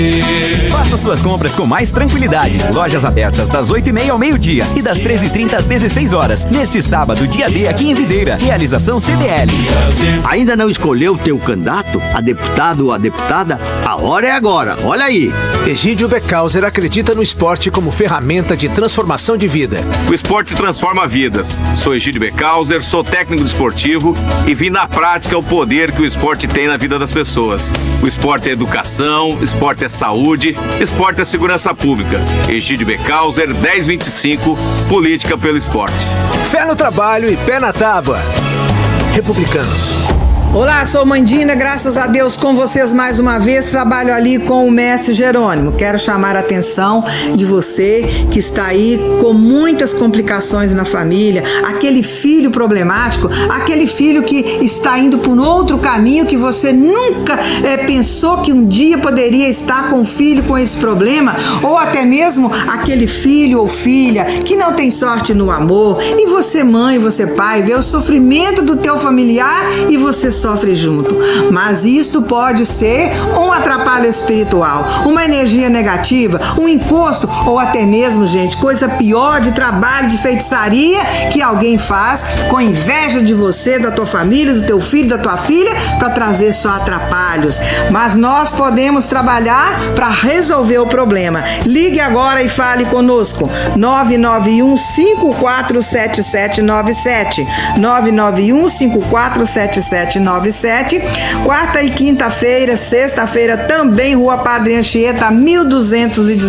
Faça suas compras com mais tranquilidade. Lojas abertas das 8h30 ao meio-dia e das 13h30 às 16 horas. Neste sábado, dia D, aqui em Videira. Realização CDL. Ainda não escolheu o teu candidato? A deputado ou a deputada? A hora é agora. Olha aí. Egídio Beckhauser acredita no esporte como ferramenta de transformação de vida. O esporte transforma vidas. Sou Egídio Beckhauser, sou técnico desportivo e vi na prática o poder que o esporte tem na vida das pessoas. O esporte é educação, esporte é saúde, esporte é segurança pública. Egídio Beckhauser, 1025, política pelo esporte. Fé no trabalho e pé na tábua. Republicanos. Olá, sou Mandina, graças a Deus com vocês mais uma vez, trabalho ali com o mestre Jerônimo. Quero chamar a atenção de você que está aí com muitas complicações na família, aquele filho problemático, aquele filho que está indo por outro caminho que você nunca pensou que um dia poderia estar com um filho com esse problema, ou até mesmo aquele filho ou filha que não tem sorte no amor, e você mãe, você pai, vê o sofrimento do teu familiar e você sofre junto. Mas isto pode ser um atrapalho espiritual, uma energia negativa, um encosto ou até mesmo, gente, coisa pior de trabalho, de feitiçaria que alguém faz com inveja de você, da tua família, do teu filho, da tua filha, para trazer só atrapalhos. Mas nós podemos trabalhar para resolver o problema. Ligue agora e fale conosco. 991-547797. 991-547797. Quarta e quinta-feira, sexta-feira também, Rua Padre Anchieta, 1219.